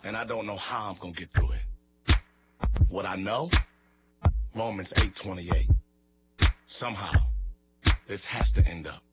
and I don't know how I'm gonna get through it. What I know, Romans 8:28. Somehow, this has to end up.